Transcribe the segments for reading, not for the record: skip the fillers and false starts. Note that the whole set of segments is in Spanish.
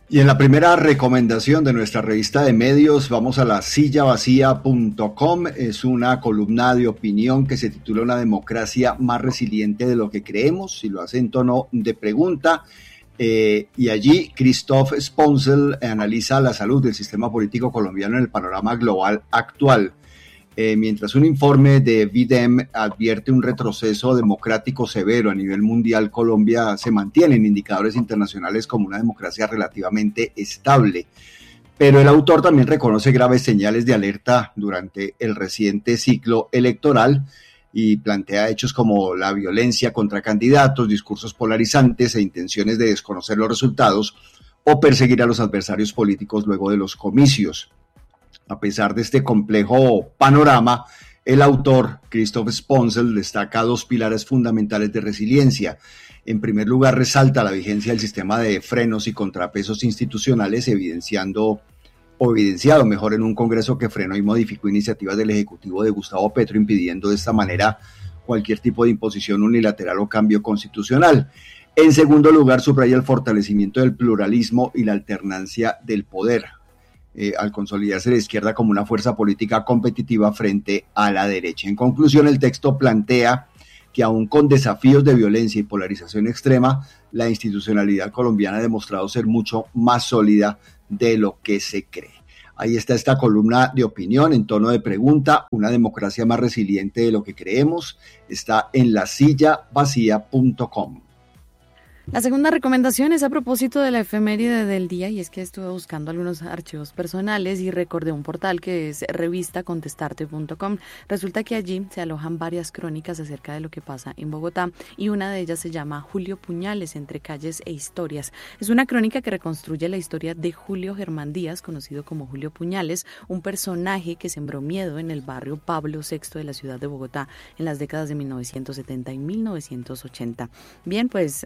Y en la primera recomendación de nuestra revista de medios vamos a la sillavacía.com. Es una columna de opinión que se titula Una democracia más resiliente de lo que creemos, y lo hace en tono de pregunta. Y allí Christoph Sponsel analiza la salud del sistema político colombiano en el panorama global actual. Mientras un informe de VIDEM advierte un retroceso democrático severo a nivel mundial, Colombia se mantiene en indicadores internacionales como una democracia relativamente estable. Pero el autor también reconoce graves señales de alerta durante el reciente ciclo electoral y plantea hechos como la violencia contra candidatos, discursos polarizantes e intenciones de desconocer los resultados o perseguir a los adversarios políticos luego de los comicios. A pesar de este complejo panorama, el autor, Christoph Sponsel, destaca dos pilares fundamentales de resiliencia. En primer lugar, resalta la vigencia del sistema de frenos y contrapesos institucionales, evidenciado mejor en un Congreso que frenó y modificó iniciativas del Ejecutivo de Gustavo Petro, impidiendo de esta manera cualquier tipo de imposición unilateral o cambio constitucional. En segundo lugar, subraya el fortalecimiento del pluralismo y la alternancia del poder, al consolidarse la izquierda como una fuerza política competitiva frente a la derecha. En conclusión, el texto plantea que aún con desafíos de violencia y polarización extrema, la institucionalidad colombiana ha demostrado ser mucho más sólida de lo que se cree. Ahí está esta columna de opinión en tono de pregunta, una democracia más resiliente de lo que creemos, está en lasillavacía.com. La segunda recomendación es a propósito de la efeméride del día, y es que estuve buscando algunos archivos personales y recordé un portal que es revistacontestarte.com. Resulta que allí se alojan varias crónicas acerca de lo que pasa en Bogotá, y una de ellas se llama Julio Puñales, entre calles e historias. Es una crónica que reconstruye la historia de Julio Germán Díaz, conocido como Julio Puñales, un personaje que sembró miedo en el barrio Pablo VI de la ciudad de Bogotá en las décadas de 1970 y 1980. Bien, pues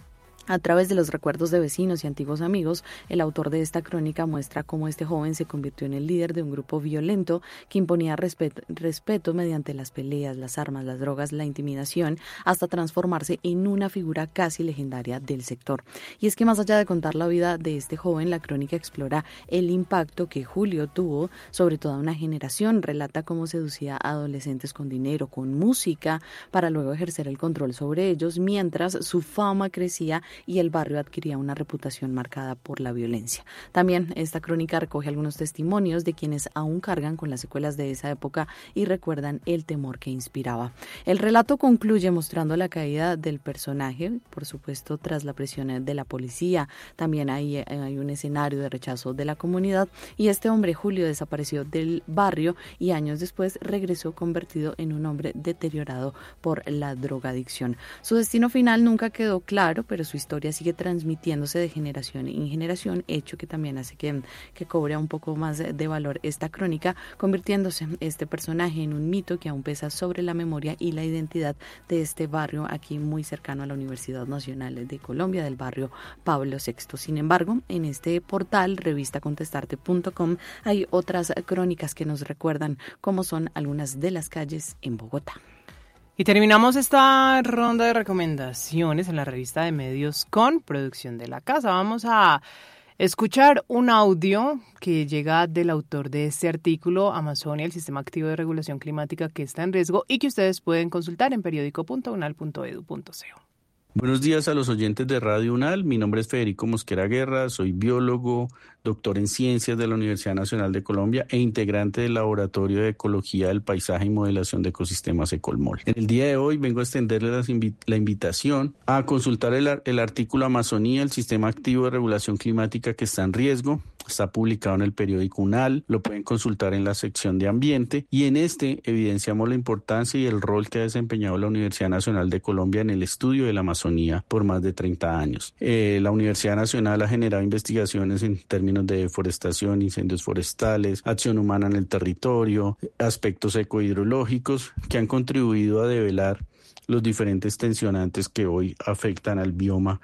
a través de los recuerdos de vecinos y antiguos amigos, el autor de esta crónica muestra cómo este joven se convirtió en el líder de un grupo violento que imponía respeto mediante las peleas, las armas, las drogas, la intimidación, hasta transformarse en una figura casi legendaria del sector. Y es que más allá de contar la vida de este joven, la crónica explora el impacto que Julio tuvo sobre toda una generación. Relata cómo seducía a adolescentes con dinero, con música, para luego ejercer el control sobre ellos, mientras su fama crecía y el barrio adquiría una reputación marcada por la violencia. También esta crónica recoge algunos testimonios de quienes aún cargan con las secuelas de esa época y recuerdan el temor que inspiraba. El relato concluye mostrando la caída del personaje, por supuesto tras la presión de la policía. También hay un escenario de rechazo de la comunidad, y este hombre, Julio, desapareció del barrio y años después regresó convertido en un hombre deteriorado por la drogadicción. Su destino final nunca quedó claro, pero su historia sigue transmitiéndose de generación en generación, hecho que también hace que cobre un poco más de valor esta crónica, convirtiéndose este personaje en un mito que aún pesa sobre la memoria y la identidad de este barrio aquí muy cercano a la Universidad Nacional de Colombia, del barrio Pablo VI. Sin embargo, en este portal, revistacontestarte.com, hay otras crónicas que nos recuerdan cómo son algunas de las calles en Bogotá. Y terminamos esta ronda de recomendaciones en la revista de medios con producción de la casa. Vamos a escuchar un audio que llega del autor de este artículo, Amazonia, el sistema activo de regulación climática que está en riesgo, y que ustedes pueden consultar en periódico.unal.edu.co. Buenos días a los oyentes de Radio UNAL. Mi nombre es Federico Mosquera Guerra, soy biólogo, doctor en ciencias de la Universidad Nacional de Colombia e integrante del Laboratorio de Ecología del Paisaje y Modelación de Ecosistemas Ecolmol. En el día de hoy vengo a extenderles la invitación a consultar el artículo Amazonía, el sistema activo de regulación climática que está en riesgo. Está publicado en el periódico UNAL, lo pueden consultar en la sección de ambiente, y en este evidenciamos la importancia y el rol que ha desempeñado la Universidad Nacional de Colombia en el estudio de la Amazonía por más de 30 años. La Universidad Nacional ha generado investigaciones en términos de deforestación, incendios forestales, acción humana en el territorio, aspectos ecohidrológicos que han contribuido a develar los diferentes tensionantes que hoy afectan al bioma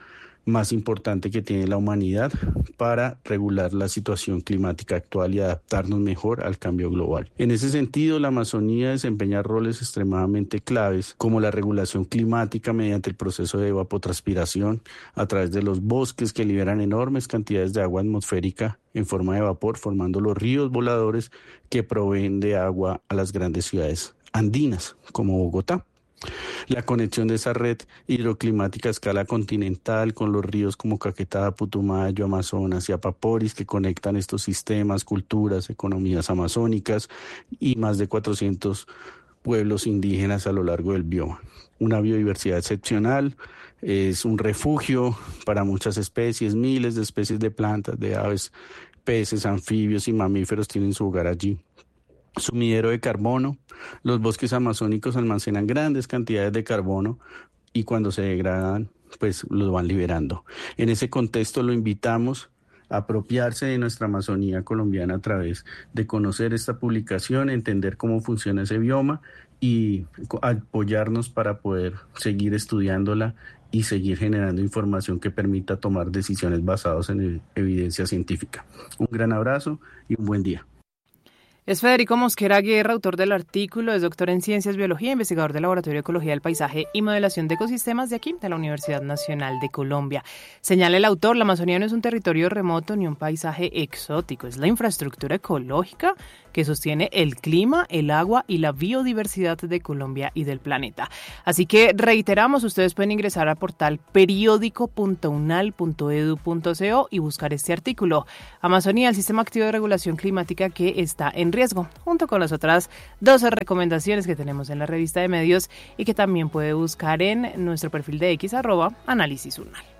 más importante que tiene la humanidad para regular la situación climática actual y adaptarnos mejor al cambio global. En ese sentido, la Amazonía desempeña roles extremadamente claves, como la regulación climática mediante el proceso de evapotranspiración a través de los bosques que liberan enormes cantidades de agua atmosférica en forma de vapor, formando los ríos voladores que proveen de agua a las grandes ciudades andinas, como Bogotá. La conexión de esa red hidroclimática a escala continental con los ríos como Caquetá, Putumayo, Amazonas y Apaporis, que conectan estos sistemas, culturas, economías amazónicas y más de 400 pueblos indígenas a lo largo del bioma. Una biodiversidad excepcional, es un refugio para muchas especies, miles de especies de plantas, de aves, peces, anfibios y mamíferos tienen su hogar allí. Sumidero de carbono. Los bosques amazónicos almacenan grandes cantidades de carbono y cuando se degradan, pues los van liberando. En ese contexto lo invitamos a apropiarse de nuestra Amazonía colombiana a través de conocer esta publicación, entender cómo funciona ese bioma y apoyarnos para poder seguir estudiándola y seguir generando información que permita tomar decisiones basadas en evidencia científica. Un gran abrazo y un buen día. Es Federico Mosquera Guerra, autor del artículo, es doctor en Ciencias, Biología, investigador del Laboratorio de Ecología del Paisaje y Modelación de Ecosistemas de aquí, de la Universidad Nacional de Colombia. Señala el autor, la Amazonía no es un territorio remoto ni un paisaje exótico, es la infraestructura ecológica que sostiene el clima, el agua y la biodiversidad de Colombia y del planeta. Así que reiteramos, ustedes pueden ingresar al portal periódico.unal.edu.co y buscar este artículo. Amazonía, el sistema activo de regulación climática que está en riesgo, junto con las otras 12 recomendaciones que tenemos en la revista de medios y que también puede buscar en nuestro perfil de X @análisis unal.